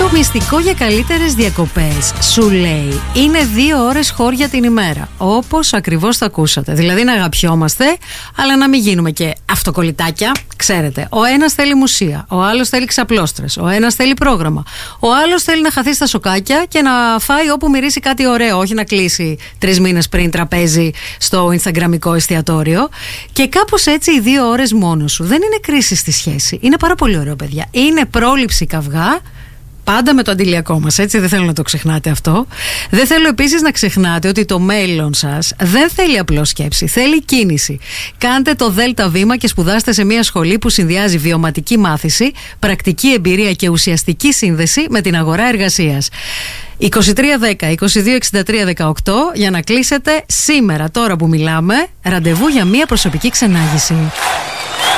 μυστικό για καλύτερες διακοπές σου λέει είναι 2 ώρες χώρια την ημέρα. Όπως ακριβώς το ακούσατε. Δηλαδή να αγαπιόμαστε, αλλά να μην γίνουμε και αυτοκολλητάκια. Ξέρετε, ο ένας θέλει μουσεία, ο άλλος θέλει ξαπλώστρες, ο ένας θέλει πρόγραμμα, ο άλλος θέλει να χαθεί στα σοκάκια και να φάει όπου μυρίσει κάτι ωραίο, όχι να κλείσει 3 μήνες πριν τραπέζι στο Instagramικό εστιατόριο. Και κάπως έτσι οι 2 ώρες μόνος σου δεν είναι κρίση στη σχέση. Είναι πάρα πολύ ωραίο, παιδιά. Είναι πρόληψη καυγά. Πάντα με το αντιλιακό μας, έτσι, δεν θέλω να το ξεχνάτε αυτό. Δεν θέλω επίσης να ξεχνάτε ότι το μέλλον σας δεν θέλει απλώς σκέψη, θέλει κίνηση. Κάντε το ΔΕΛΤΑ βήμα και σπουδάστε σε μια σχολή που συνδυάζει βιωματική μάθηση, πρακτική εμπειρία και ουσιαστική σύνδεση με την αγορά εργασίας. 2310-2263-18 για να κλείσετε σήμερα, τώρα που μιλάμε, ραντεβού για μια προσωπική ξενάγηση.